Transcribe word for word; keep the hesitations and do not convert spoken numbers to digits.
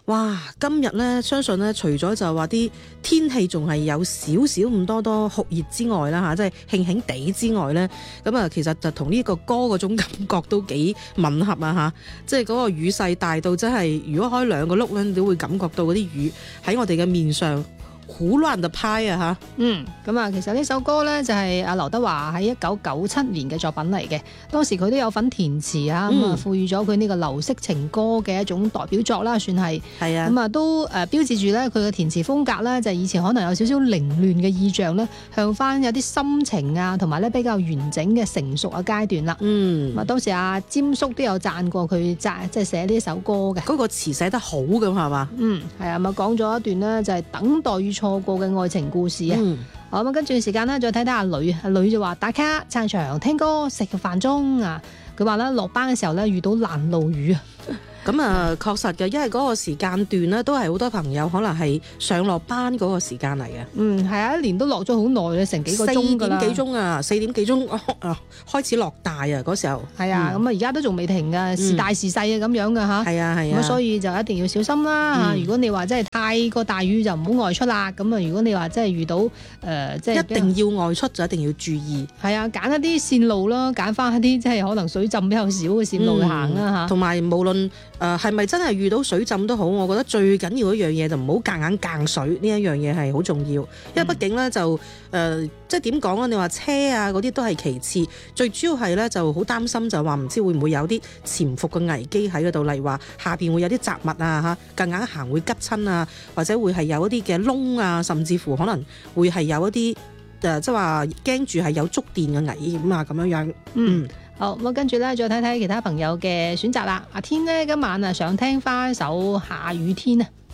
哇！今日咧，相信咧，除咗就話啲天氣仲係有少少咁多多酷熱之外啦嚇，即係興興地之外咧，咁啊，其實就同呢個歌嗰種感覺都幾吻合啊嚇！即係嗰個雨勢大到真係，如果開兩個轆咧，你都會感覺到嗰啲雨喺我哋嘅面上。好亂就派啊嚇！ 嗯，咁啊，其實呢首歌呢，就係阿劉德華喺一九九七年嘅作品嚟嘅，當時佢都有份填詞啊，咁啊賦予咗佢呢個流色情歌嘅一種代表作啦，算係。係啊。咁啊都誒標誌住咧佢嘅填詞風格咧，就係以前可能有少少凌亂嘅意象咧，向翻有啲深情啊，同埋咧比較完整嘅成熟嘅階段啦。嗯。咁啊，當時阿詹叔都有讚過佢讚，即係寫呢首歌嘅。 嗰個詞寫得好咁係嘛？ 嗯，係啊，咁啊講咗一段呢，就係等待與錯過嘅愛情故事啊！嗯、好咁，跟住時間呢，再睇睇阿女，阿女就話打卡、撐場、聽歌、食個飯鐘啊！佢話咧落班嘅時候咧遇到攔路雨啊！ 咁啊，確實嘅，因為嗰個時間段咧，都係好多朋友可能係上落班嗰個時間嚟嘅。 嗯，係啊，一年都落咗好耐啦，成幾個鐘㗎啦。 四點幾鐘啊，四點幾鐘啊，開始落大啊嗰時候。 係啊，咁啊而家都仲未停㗎，時大時細啊咁樣㗎嚇。係啊係啊。 咁所以就一定要小心啦嚇。嗯、如果你話真係太過大雨就唔好外出啦。咁啊，如果你話真係遇到誒、呃、即係一定要外出就一定要注意。 係啊，揀一啲線路啦，揀翻一啲即係可能水浸比較少嘅線路去行啦嚇。 同埋、嗯、無論誒係咪真係遇到水浸都好，我覺得最緊要一樣嘢就唔好夾硬間水，呢一樣嘢係好重要。因為畢竟咧就誒、呃、即係點講啊？你話車啊嗰啲都係其次，最主要係咧就好擔心就話唔知會唔會有啲潛伏嘅危機喺嗰度，例如話下邊會有啲雜物啊嚇，夾硬行會吉親啊，或者會係有一啲嘅窿啊，甚至乎可能會係有一啲誒、呃、即係話驚住係有觸電嘅危險啊咁樣樣。嗯。 好，咁跟住咧，再睇睇其他朋友嘅選擇啦。阿天呢，今晚啊想聽翻首下雨天啊。